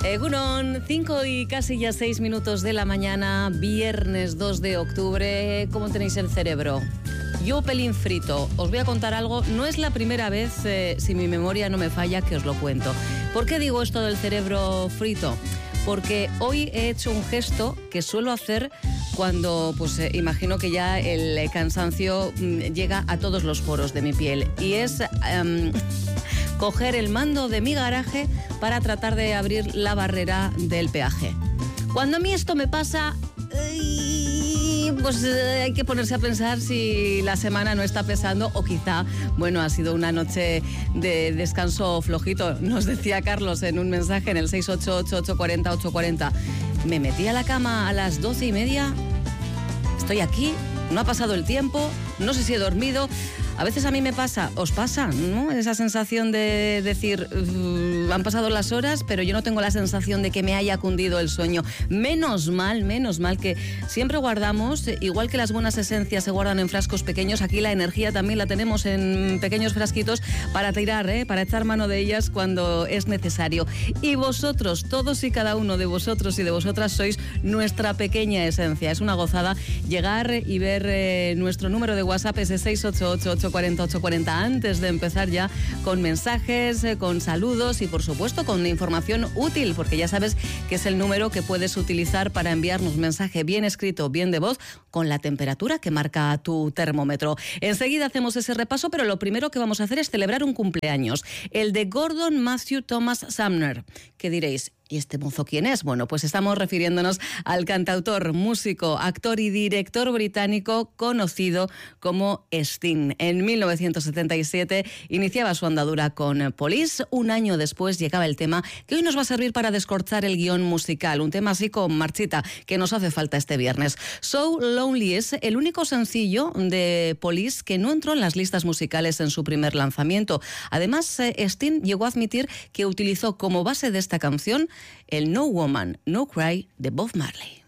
Egunon, 5 y casi ya 6 minutos de la mañana, viernes 2 de octubre. ¿Cómo tenéis el cerebro? Yo pelín frito. Os voy a contar algo. No es la primera vez, si mi memoria no me falla, que os lo cuento. ¿Por qué digo esto del cerebro frito? Porque hoy he hecho un gesto que suelo hacer cuando, imagino que ya el cansancio llega a todos los poros de mi piel. Y es coger el mando de mi garaje para tratar de abrir la barrera del peaje. Cuando a mí esto me pasa, hay que ponerse a pensar si la semana no está pesando o quizá, ha sido una noche de descanso flojito. Nos decía Carlos en un mensaje en el 688-840-840. Me metí a la cama a las 12:30, estoy aquí, no ha pasado el tiempo, no sé si he dormido. A veces a mí me pasa, os pasa, ¿no? Esa sensación de decir, han pasado las horas, pero yo no tengo la sensación de que me haya cundido el sueño. Menos mal que siempre guardamos, igual que las buenas esencias se guardan en frascos pequeños, aquí la energía también la tenemos en pequeños frasquitos para tirar, para echar mano de ellas cuando es necesario. Y vosotros, todos y cada uno de vosotros y de vosotras sois nuestra pequeña esencia. Es una gozada llegar y ver nuestro número de WhatsApp, ese 688-840-840, antes de empezar ya con mensajes, con saludos y por supuesto con información útil, porque ya sabes que es el número que puedes utilizar para enviarnos un mensaje bien escrito, bien de voz, con la temperatura que marca tu termómetro. Enseguida hacemos ese repaso, pero lo primero que vamos a hacer es celebrar un cumpleaños, el de Gordon Matthew Thomas Sumner. ¿Qué diréis? ¿Y este mozo quién es? Bueno, pues estamos refiriéndonos al cantautor, músico, actor y director británico conocido como Sting. En 1977 iniciaba su andadura con Police. Un año después llegaba el tema que hoy nos va a servir para descorchar el guión musical. Un tema así con marchita que nos hace falta este viernes. So Lonely es el único sencillo de Police que no entró en las listas musicales en su primer lanzamiento. Además, Sting llegó a admitir que utilizó como base de esta canción el No Woman, No Cry de Bob Marley.